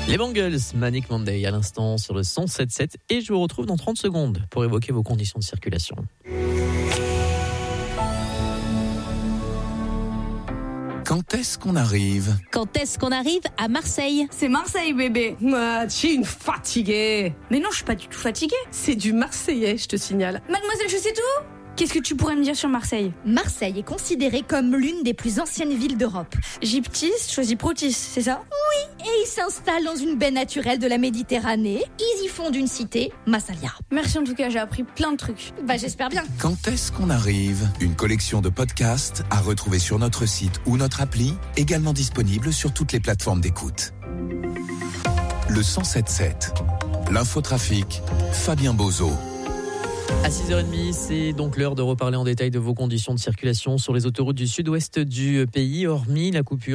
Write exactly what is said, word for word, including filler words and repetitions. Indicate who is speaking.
Speaker 1: Les Bangles, Manic Monday à l'instant sur le cent sept sept et je vous retrouve dans trente secondes pour évoquer vos conditions de circulation.
Speaker 2: Quand est-ce qu'on arrive ?
Speaker 3: Quand est-ce qu'on arrive à Marseille ?
Speaker 4: C'est Marseille, bébé.
Speaker 5: Ah, tu es une fatiguée.
Speaker 4: Mais non, je suis pas du tout fatiguée.
Speaker 5: C'est du marseillais, je te signale.
Speaker 4: Mademoiselle, je sais tout. Qu'est-ce que tu pourrais me dire sur Marseille ?
Speaker 3: Marseille est considérée comme l'une des plus anciennes villes d'Europe.
Speaker 4: Gyptis choisit Protis, c'est ça ?
Speaker 3: Oui, et ils s'installent dans une baie naturelle de la Méditerranée. Ils y fondent une cité, Massalia.
Speaker 4: Merci en tout cas, j'ai appris plein de trucs.
Speaker 3: Bah j'espère bien.
Speaker 2: Quand est-ce qu'on arrive ? Une collection de podcasts à retrouver sur notre site ou notre appli, également disponible sur toutes les plateformes d'écoute. Le cent sept sept, l'infotrafic, Fabien Bozo.
Speaker 1: À six heures trente, c'est donc l'heure de reparler en détail de vos conditions de circulation sur les autoroutes du sud-ouest du pays, hormis la coupure